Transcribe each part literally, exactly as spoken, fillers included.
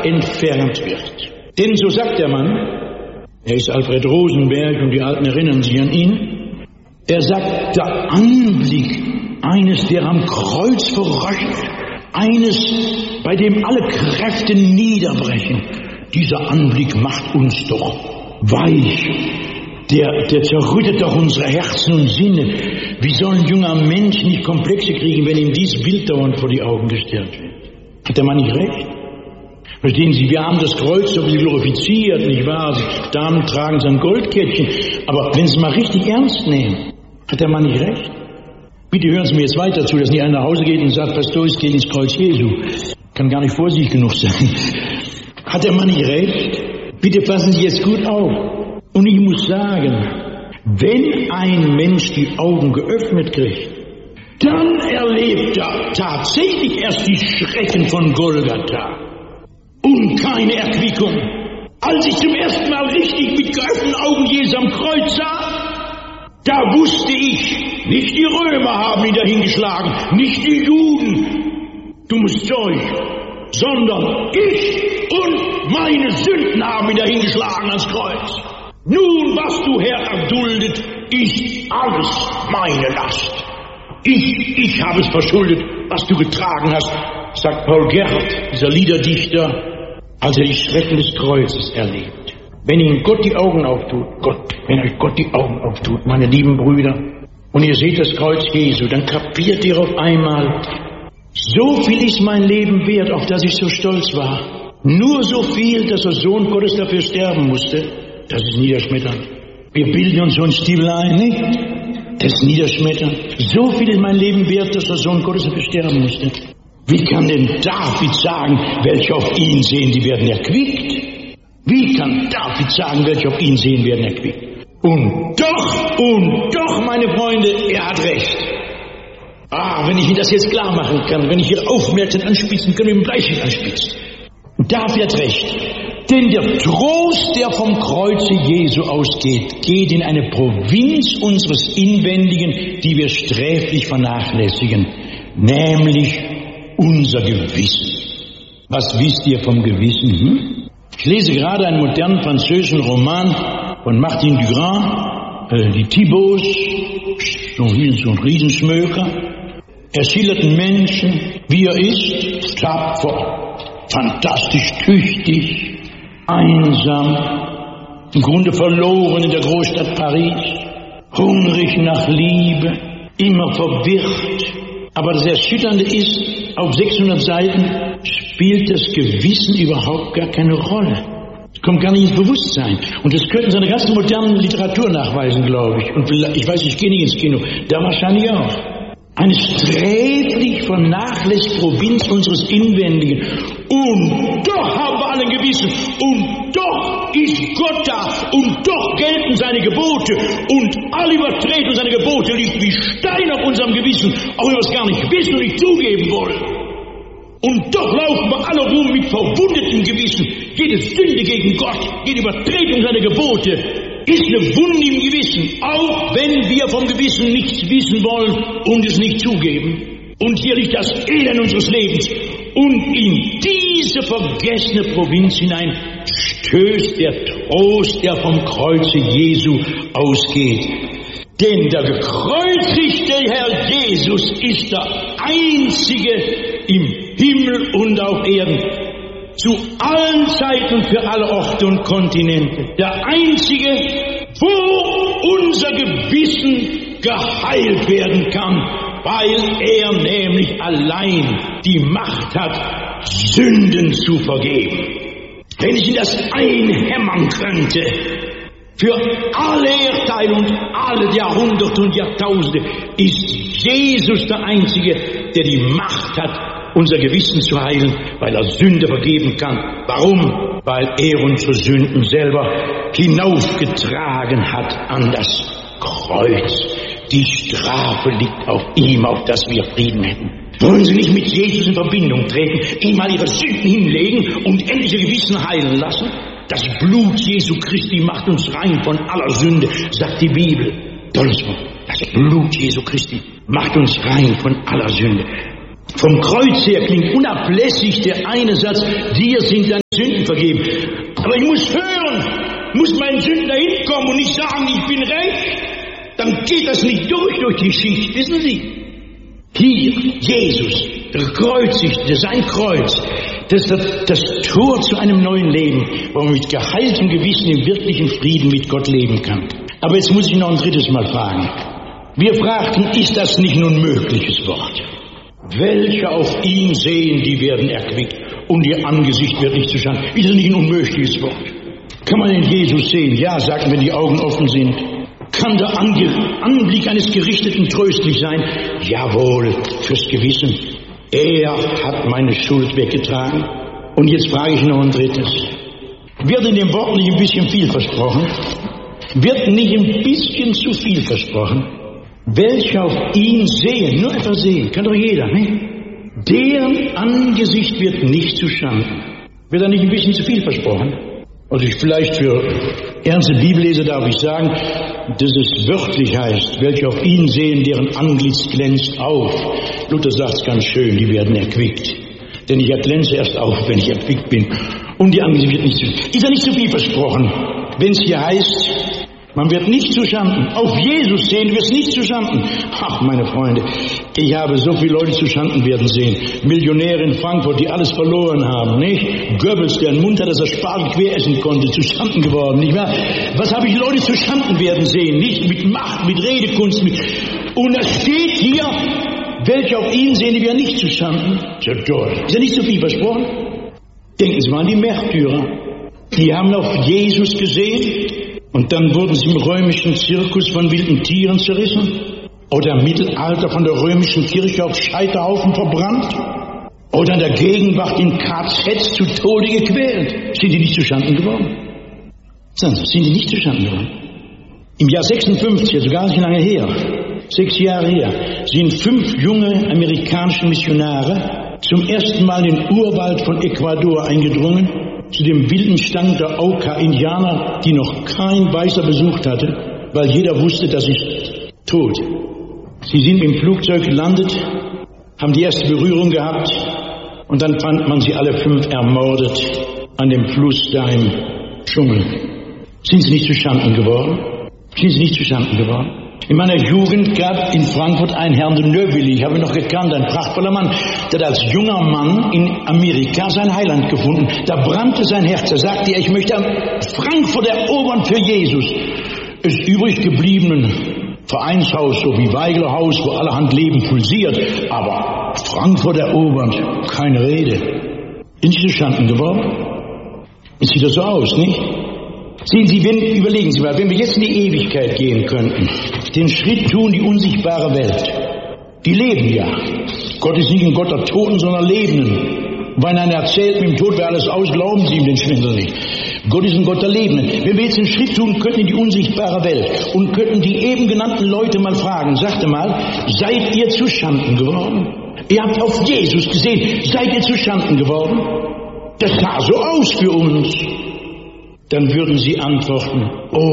entfernt wird. Denn so sagt der Mann, er ist Alfred Rosenberg und die Alten erinnern sich an ihn, er sagt, der Anblick eines, der am Kreuz verröchelt, eines, bei dem alle Kräfte niederbrechen, dieser Anblick macht uns doch weich. Der, der zerrüttet doch unsere Herzen und Sinne. Wie soll ein junger Mensch nicht Komplexe kriegen, wenn ihm dieses Bild dauernd vor die Augen gestellt wird? Hat der Mann nicht recht? Verstehen Sie, wir haben das Kreuz so ein bisschen glorifiziert, nicht wahr? Die Damen tragen sein Goldkettchen. Aber wenn Sie es mal richtig ernst nehmen, hat der Mann nicht recht? Bitte hören Sie mir jetzt weiter zu, dass nicht einer nach Hause geht und sagt, Pastor, ist gegen das Kreuz Jesu. Kann gar nicht vorsichtig genug sein. Hat der Mann nicht recht? Bitte passen Sie jetzt gut auf. Und ich muss sagen, wenn ein Mensch die Augen geöffnet kriegt, dann erlebt er tatsächlich erst die Schrecken von Golgatha und keine Erquickung. Als ich zum ersten Mal richtig mit geöffneten Augen Jesus am Kreuz sah, da wusste ich, nicht die Römer haben ihn dahingeschlagen, nicht die Juden, dummes Zeug, sondern ich und meine Sünden haben ihn dahingeschlagen ans Kreuz. Nun, was du, Herr, erduldet, ist alles meine Last. Ich, ich habe es verschuldet, was du getragen hast, sagt Paul Gerhardt, dieser Liederdichter, als er die Schrecken des Kreuzes erlebt. Wenn Ihnen Gott die Augen auftut, Gott, wenn euch Gott die Augen auftut, meine lieben Brüder, und ihr seht das Kreuz Jesu, dann kapiert ihr auf einmal, so viel ist mein Leben wert, auf das ich so stolz war. Nur so viel, dass der Sohn Gottes dafür sterben musste. Das ist niederschmetternd. Wir bilden uns so ein Stiefel ein, nicht? Das ist niederschmetternd. So viel ist mein Leben wert, dass der Sohn Gottes dafür sterben musste. Wie kann denn David sagen, welche auf ihn sehen, die werden erquickt? Wie kann David sagen, welche auf ihn sehen, werden erquickt? Und doch, und doch, meine Freunde, er hat recht. Ah, wenn ich Ihnen das jetzt klar machen kann, wenn ich Ihre Aufmerksamkeit anspitzen kann, mit dem Bleistift anspitzen. David hat recht. Denn der Trost, der vom Kreuze Jesu ausgeht, geht in eine Provinz unseres Inwendigen, die wir sträflich vernachlässigen, nämlich unser Gewissen. Was wisst ihr vom Gewissen? Hm? Ich lese gerade einen modernen französischen Roman von Martin Dugras, äh, die Thibauts, so ein Riesenschmöker. Er schildert einen Menschen, wie er ist, tapfer, fantastisch tüchtig, einsam, im Grunde verloren in der Großstadt Paris, hungrig nach Liebe, immer verwirrt. Aber das Erschütternde ist, auf sechshundert Seiten spielt das Gewissen überhaupt gar keine Rolle. Es kommt gar nicht ins Bewusstsein. Und das könnten Sie in der ganzen modernen Literatur nachweisen, glaube ich. Und ich weiß, ich gehe nicht ins Kino, da wahrscheinlich auch. Eine sträflich vernachlässigte Provinz unseres Inwendigen. Und doch haben wir alle ein Gewissen. Und doch ist Gott da. Und doch gelten seine Gebote. Und alle Übertretung seiner Gebote liegt wie Stein auf unserem Gewissen, auch wenn wir es gar nicht wissen und nicht zugeben wollen. Und doch laufen wir alle rum mit verwundetem Gewissen. Jede Sünde gegen Gott, jede Übertretung seiner Gebote ist eine Wunde im Gewissen, auch wenn wir vom Gewissen nichts wissen wollen und es nicht zugeben. Und hier liegt das Elend unseres Lebens. Und in diese vergessene Provinz hinein stößt der Trost, der vom Kreuze Jesu ausgeht. Denn der gekreuzigte Herr Jesus ist der Einzige im Himmel und auf Erden, zu allen Zeiten, für alle Orte und Kontinente. Der Einzige, wo unser Gewissen geheilt werden kann, weil er nämlich allein die Macht hat, Sünden zu vergeben. Wenn ich Ihnen das einhämmern könnte, für alle Erdteile und alle Jahrhunderte und Jahrtausende ist Jesus der Einzige, der die Macht hat, unser Gewissen zu heilen, weil er Sünde vergeben kann. Warum? Weil er unsere Sünden selber hinaufgetragen hat an das Kreuz. Die Strafe liegt auf ihm, auf dass wir Frieden hätten. Wollen Sie nicht mit Jesus in Verbindung treten, ihm mal Ihre Sünden hinlegen und endlich Ihr Gewissen heilen lassen? Das Blut Jesu Christi macht uns rein von aller Sünde, sagt die Bibel. Tolles Wort. Das Blut Jesu Christi macht uns rein von aller Sünde. Vom Kreuz her klingt unablässig der eine Satz, dir sind deine Sünden vergeben. Aber ich muss hören, muss meinen Sünden dahin kommen und nicht sagen, ich bin recht. Dann geht das nicht durch, durch die Schicht, wissen Sie? Hier, Jesus, der Gekreuzigte, sein Kreuz, das ist das, das Tor zu einem neuen Leben, wo man mit geheiltem Gewissen im wirklichen Frieden mit Gott leben kann. Aber jetzt muss ich noch ein drittes Mal fragen. Wir fragten, ist das nicht ein unmögliches Wort? Welche auf ihn sehen, die werden erquickt und ihr Angesicht wird nicht zu Schanden. Ist das nicht ein unmögliches Wort? Kann man den Jesus sehen? Ja, sagt, wenn die Augen offen sind. Kann der Ange- Anblick eines Gerichteten tröstlich sein? Jawohl, fürs Gewissen. Er hat meine Schuld weggetragen. Und jetzt frage ich noch ein drittes. Wird in dem Wort nicht ein bisschen viel versprochen? Wird nicht ein bisschen zu viel versprochen? Welche auf ihn sehen, nur etwas sehen, kann doch jeder, ne? Deren Angesicht wird nicht zu Schanden. Wird da nicht ein bisschen zu viel versprochen? Also ich vielleicht für ernste Bibelleser darf ich sagen, dass es wörtlich heißt, welche auf ihn sehen, deren Antlitz glänzt auf. Luther sagt es ganz schön, die werden erquickt. Denn ich erglänze erst auf, wenn ich erquickt bin. Und die Angesicht wird nicht zu viel. Ist da nicht zu viel versprochen? Wenn es hier heißt, man wird nicht zu Schanden. Auf Jesus sehen, wird es nicht zu Schanden. Ach, meine Freunde, ich habe so viele Leute zu Schanden werden sehen. Millionäre in Frankfurt, die alles verloren haben, nicht? Goebbels, der einen Mund hat, dass er Spargel quer essen konnte, zu Schanden geworden, nicht wahr? Was habe ich Leute zu Schanden werden sehen? Nicht mit Macht, mit Redekunst, mit... Und es steht hier, welche auf ihn sehen, die werden nicht zu Schanden. Ja, toll. Ist ja nicht so viel versprochen? Denken Sie mal an die Märtyrer. Die haben auf Jesus gesehen. Und dann wurden sie im römischen Zirkus von wilden Tieren zerrissen. Oder im Mittelalter von der römischen Kirche auf Scheiterhaufen verbrannt. Oder in der Gegenwart in K Zs zu Tode gequält. Sind die nicht zuschanden geworden? Sind die nicht zuschanden geworden? Im Jahr sechsundfünfzig, also gar nicht lange her, sechs Jahre her, sind fünf junge amerikanische Missionare zum ersten Mal in den Urwald von Ecuador eingedrungen, zu dem wilden Stand der Auca-Indianer, die noch kein Weißer besucht hatte, weil jeder wusste, das ist tot. Sie sind im Flugzeug gelandet, haben die erste Berührung gehabt und dann fand man sie alle fünf ermordet an dem Fluss da im Dschungel. Sind sie nicht zu Schanden geworden? Sind sie nicht zu Schanden geworden? In meiner Jugend gab in Frankfurt einen Herrn de Neuville, ich habe ihn noch gekannt, ein prachtvoller Mann, der hat als junger Mann in Amerika sein Heiland gefunden. Da brannte sein Herz. Er sagte, ich möchte Frankfurt erobern für Jesus. Das übrig gebliebenen Vereinshaus, so wie Weiglerhaus, wo allerhand Leben pulsiert, aber Frankfurt erobern, keine Rede. Sind Sie zustande geworden? Es sieht das so aus, nicht? Sehen Sie, wenn, überlegen Sie mal, wenn wir jetzt in die Ewigkeit gehen könnten, den Schritt tun, die unsichtbare Welt, die leben ja. Gott ist nicht ein Gott der Toten, sondern Lebenden. Wenn einer erzählt, mit dem Tod wäre alles aus, glauben Sie ihm den Schwindel nicht. Gott ist ein Gott der Lebenden. Wenn wir jetzt den Schritt tun könnten in die unsichtbare Welt und könnten die eben genannten Leute mal fragen, sagte mal, seid ihr zu Schanden geworden? Ihr habt auf Jesus gesehen, seid ihr zu Schanden geworden? Das sah so aus für uns. Dann würden sie antworten,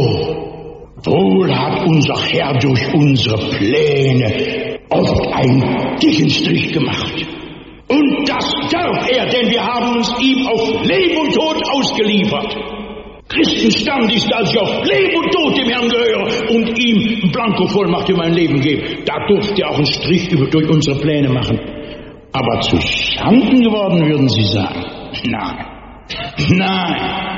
oh, wohl hat unser Herr durch unsere Pläne oft einen dicken Strich gemacht. Und das darf er, denn wir haben uns ihm auf Leben und Tod ausgeliefert. Christenstand ist, als ich auf Leben und Tod dem Herrn gehöre und ihm Blankovollmacht in mein Leben gebe. Da durfte er auch einen Strich über, durch unsere Pläne machen. Aber zu Schanden geworden, würden sie sagen. Nein, nein.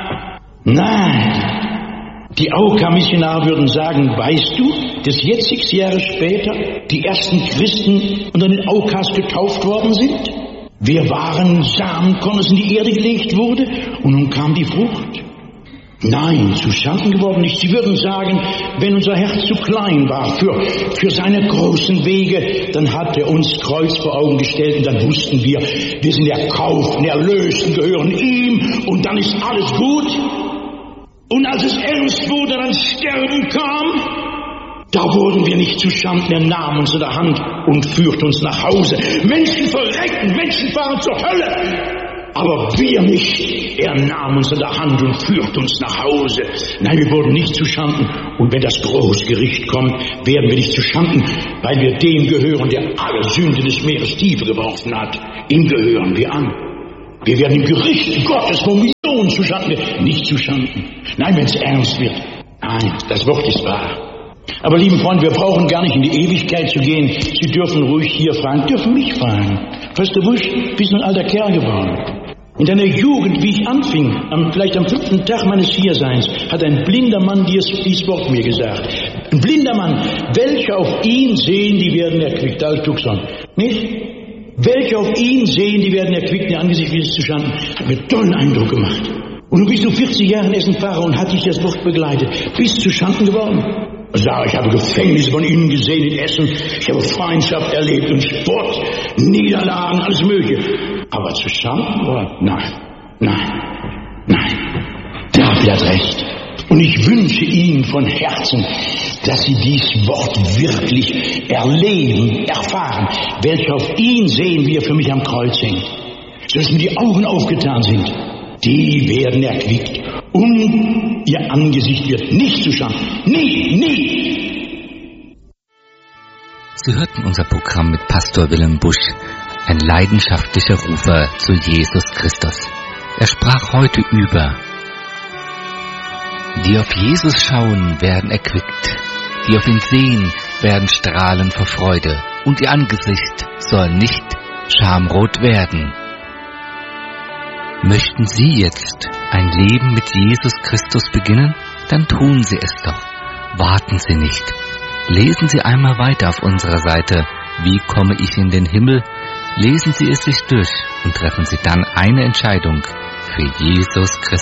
Nein, die Auka-Missionare würden sagen, weißt du, dass jetzt sechs Jahre später die ersten Christen unter den Aukas getauft worden sind? Wir waren Samenkorn, das in die Erde gelegt wurde und nun kam die Frucht. Nein, zu Schanden geworden nicht. Sie würden sagen, wenn unser Herz zu klein war für, für seine großen Wege, dann hat er uns Kreuz vor Augen gestellt und dann wussten wir, wir sind erkauft, erlöst, gehören ihm und dann ist alles gut. Und als es ernst wurde, dann Sterben kam, da wurden wir nicht zu Schanden, er nahm uns in der Hand und führte uns nach Hause. Menschen verrecken, Menschen fahren zur Hölle. Aber wir nicht. Er nahm uns an der Hand und führte uns nach Hause. Nein, wir wurden nicht zu Schanden. Und wenn das große Gericht kommt, werden wir nicht zu Schanden, weil wir dem gehören, der alle Sünden des Meeres tiefer geworfen hat. Ihm gehören wir an. Wir werden im Gericht Gottes, wo Millionen zu Schanden werden, nicht zu Schanden. Nein, wenn es ernst wird. Nein, das Wort ist wahr. Aber lieben Freunde, wir brauchen gar nicht in die Ewigkeit zu gehen. Sie dürfen ruhig hier fragen, dürfen mich fragen. Weißt du, Busch, bist du ein alter Kerl geworden? In deiner Jugend, wie ich anfing, am, vielleicht am fünften Tag meines Hierseins, hat ein blinder Mann dies, dies Wort mir gesagt. Ein blinder Mann, welche auf ihn sehen, die werden erquickt. Da ist Tucson. Nicht? Welche auf ihn sehen, die werden erquickt, ihr Angesicht wie es zu Schanden. Hat mir tollen Eindruck gemacht. Und du bist du vierzig Jahre in Essen Pfarrer und hat dich das Wort begleitet. Bist zu Schanden geworden? Sag, ich habe Gefängnisse von innen gesehen in Essen. Ich habe Feindschaft erlebt und Spott, Niederlagen, alles Mögliche. Aber zu Schanden? Nein, nein, nein. David hat recht. Und ich wünsche Ihnen von Herzen, dass Sie dies Wort wirklich erleben, erfahren. Welche auf ihn sehen, wie er für mich am Kreuz hängt. Sodass mir die Augen aufgetan sind. Die werden erquickt. Und ihr Angesicht wird nicht zu Schanden. Nie, nie. Sie hörten unser Programm mit Pastor Willem Busch, ein leidenschaftlicher Rufer zu Jesus Christus. Er sprach heute über: Die auf Jesus schauen, werden erquickt. Die auf ihn sehen, werden strahlen vor Freude. Und ihr Angesicht soll nicht schamrot werden. Möchten Sie jetzt ein Leben mit Jesus Christus beginnen? Dann tun Sie es doch. Warten Sie nicht. Lesen Sie einmal weiter auf unserer Seite Wie komme ich in den Himmel? Lesen Sie es sich durch und treffen Sie dann eine Entscheidung für Jesus Christus.